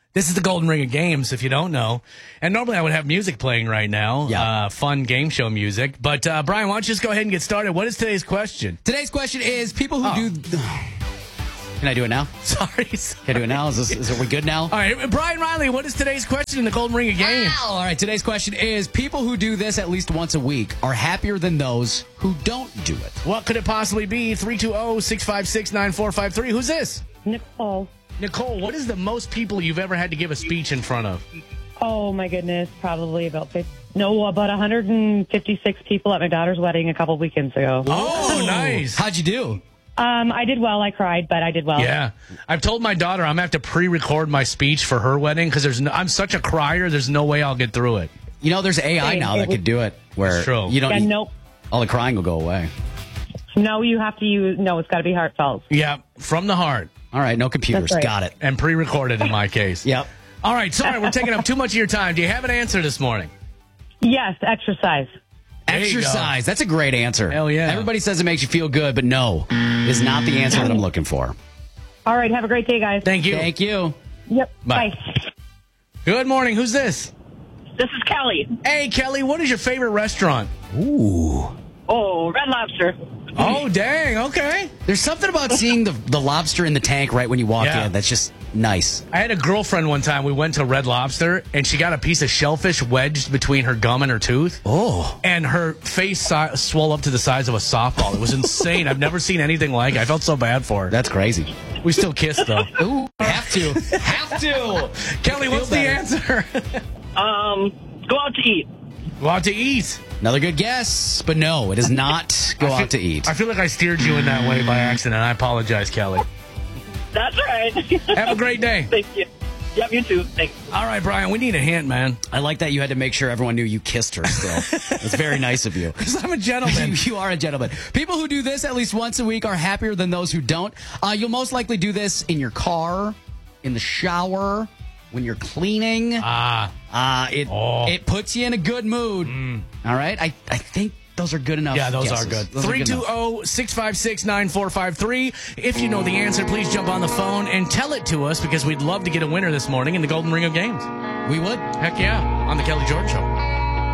This is the Golden Ring of Games, if you don't know. And normally I would have music playing right now, fun game show music. But, Brian, why don't you just go ahead and get started? What is today's question? Today's question is people who do... Can I do it now? Sorry. Can I do it now? Are we good now? All right, Brian Riley, what is today's question in the Golden Ring of Games? All right, today's question is people who do this at least once a week are happier than those who don't do it. What could it possibly be? 320-656-9453. Who's this? Nicole. Nicole, what is the most people you've ever had to give a speech in front of? Oh, my goodness. Probably about 156 people at my daughter's wedding a couple weekends ago. Oh, nice. How'd you do? I did well. I cried, but I did well. Yeah. I've told my daughter I'm going to have to pre-record my speech for her wedding because I'm such a crier, there's no way I'll get through it. You know, there's AI now that could do it where you don't nope. all the crying will go away. No, you have to use, it's got to be heartfelt. Yeah, from the heart. All right, no computers. Right. Got it. And pre-recorded in my case. Yep. All right, sorry, we're taking up too much of your time. Do you have an answer this morning? Yes, exercise. Exercise. That's a great answer. Hell yeah. Everybody says it makes you feel good, but no, is not the answer that I'm looking for. All right, have a great day, guys. Thank you. Thank you. Yep, Bye. Good morning. Who's this? This is Kelly. Hey, Kelly, what is your favorite restaurant? Ooh. Oh, Red Lobster. Oh, dang. Okay. There's something about seeing the lobster in the tank right when you walk in that's just nice. I had a girlfriend one time. We went to Red Lobster, and she got a piece of shellfish wedged between her gum and her tooth. Oh. And her face swelled up to the size of a softball. It was insane. I've never seen anything like it. I felt so bad for her. That's crazy. We still kissed, though. Ooh. Have to. Have to. Kelly, what's the answer? Go out to eat. Go out to eat. Another good guess, but no, it is not go out to eat. I feel like I steered you in that way by accident. I apologize, Kelly. That's right. Have a great day. Thank you. Yep, you too. Thanks. All right, Brian, we need a hint, man. I like that you had to make sure everyone knew you kissed her still. That's very nice of you. Because I'm a gentleman. You are a gentleman. People who do this at least once a week are happier than those who don't. You'll most likely do this in your car, in the shower, when you're cleaning. It puts you in a good mood. All right? I think those are good enough. Yeah, those guesses. are good. Those are good enough. 320-656-9453. If you know the answer, please jump on the phone and tell it to us because we'd love to get a winner this morning in the Golden Ring of Games. We would. Heck yeah, on the Kelly Jordan Show.